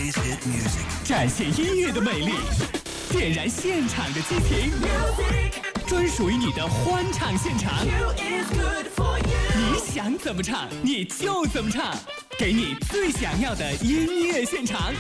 展现音乐的魅力，点燃现场的激情，专属于你的欢唱现场。你想怎么唱，你就怎么唱，给你最想要的音乐现场。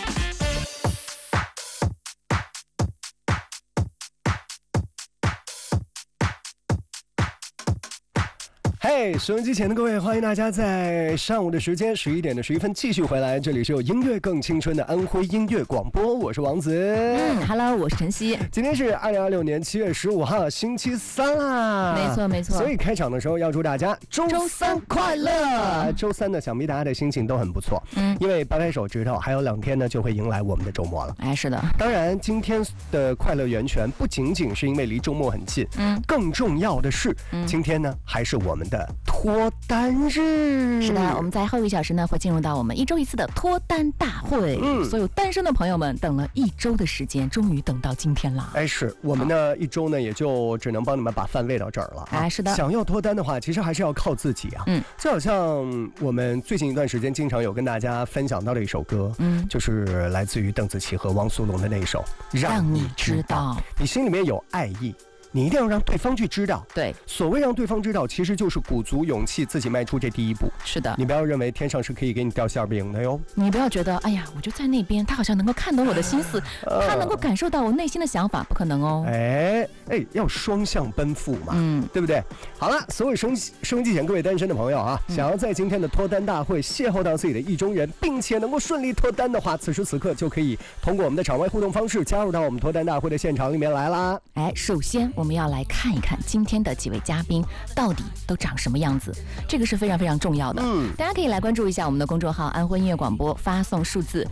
嘿，收音机前的各位，欢迎大家在上午的时间11点的11分继续回来，这里是有音乐更青春的安徽音乐广播，我是王子。 Hello， 我是晨曦。 今天是2026年7月15号，星期三啦。 没错没错。 所以开场的时候要祝大家周三快乐。周三呢，想必大家的心情都很不错。因为掰掰手指头，还有2天呢就会迎来我们的周末了。 哎，是的。 当然，今天的快乐源泉不仅仅是因为离周末很近，更重要的是，今天呢还是我们的脱单日。 是的，我们在后1个小时呢会进入到我们1周1次的脱单大会。所有单身的朋友们等了1周的时间，终于等到今天了。 哎，是我们呢1周呢也就只能帮你们把饭喂到这儿了。 哎，是的。 想要脱单的话，其实还是要靠自己啊。就好像我们最近一段时间经常有跟大家分享到的一首歌，就是来自于邓紫棋和汪苏泷的那一首《让你知道》。你心里面有爱意，你一定要让对方去知道。 对， 所谓让对方知道，其实就是鼓足勇气自己迈出这第一步。 是的， 你不要认为天上是可以给你掉馅饼的哟。 你不要觉得，哎呀，我就在那边，他好像能够看懂我的心思，他能够感受到我内心的想法，不可能哦。 哎，要双向奔赴嘛，对不对？好了，所有收音机前各位单身的朋友啊，想要在今天的脱单大会邂逅到自己的意中人，并且能够顺利脱单的话，此时此刻就可以通过我们的场外互动方式加入到我们脱单大会的现场里面来啦。 哎，首先我们要来看一看今天的几位嘉宾到底都长什么样子，这个是非常非常重要的。大家可以来关注一下我们的公众号安徽音乐广播，发送数字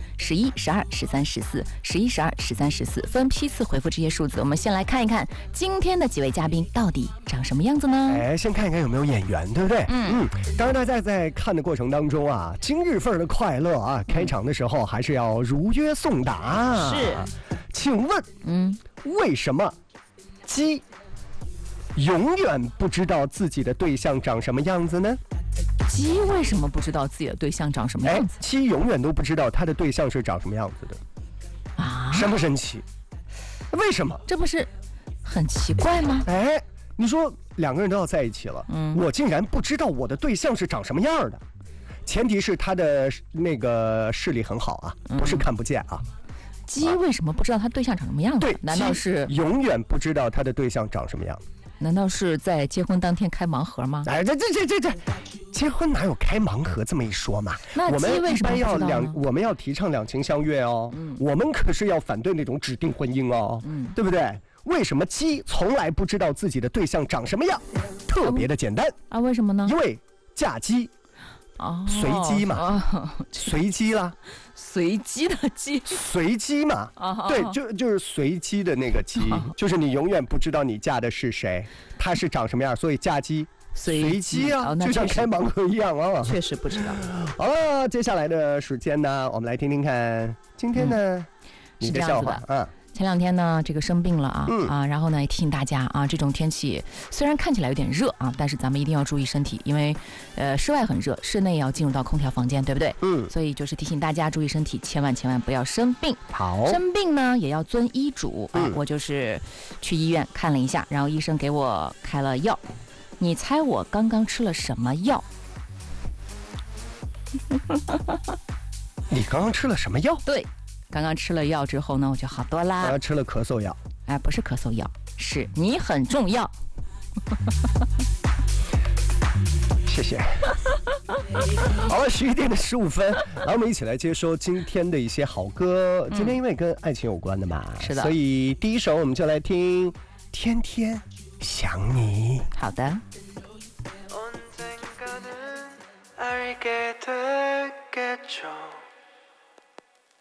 11、12、13、14、11、12、13、14，分批次回复这些数字。我们先来看一看今天的几位嘉宾到底长什么样子呢？ 哎，先看一看有没有眼缘，对不对？当然大家在看的过程当中啊，今日份的快乐啊，开场的时候还是要如约送达。 是， 请问，为什么鸡永远不知道自己的对象长什么样子呢？ 鸡为什么不知道自己的对象长什么样子？ 鸡永远都不知道他的对象是长什么样子的啊？神不神奇？为什么？ 这不是很奇怪吗？ 哎，你说2个人都要在一起了，我竟然不知道我的对象是长什么样的，前提是他的那个视力很好啊，不是看不见啊。 鸡为什么不知道他对象长什么样子？ 对， 难道是永远不知道他的对象长什么样？ 难道是在结婚当天开盲盒吗？ 哎，这，结婚哪有开盲盒这么一说嘛？ 那鸡为什么不知道呢？ 我们要提倡2情相悦哦，我们可是要反对那种指定婚姻哦，对不对？为什么鸡从来不知道自己的对象长什么样？特别的简单啊，为什么呢？ 因为嫁鸡。随机嘛，随机啦， 随机的鸡， 随机嘛，对，就是随机的那个鸡，就是你永远不知道你嫁的是谁，他是长什么样，所以嫁鸡随机啊，就像开盲盒一样啊， 确实不知道。 好了，接下来的时间呢，我们来听听看今天呢你的笑话啊。 前2天呢，这个生病了啊，然后呢也提醒大家啊，这种天气虽然看起来有点热啊，但是咱们一定要注意身体，因为室外很热，室内也要进入到空调房间，对不对？所以就是提醒大家注意身体，千万不要生病。 好， 生病呢也要遵医嘱啊。我就是去医院看了一下，然后医生给我开了药，你猜我刚刚吃了什么药？ 你刚刚吃了什么药？ 对。刚刚吃了药之后呢，我就好多啦。 吃了咳嗽药。 哎，不是咳嗽药，是你很重要。 谢谢。好了，11点15分，来我们一起来接收今天的一些好歌。今天因为跟爱情有关的嘛， 是的， 所以第一首我们就来听《天天想你》。 好的。 언젠가는 알게 되겠죠.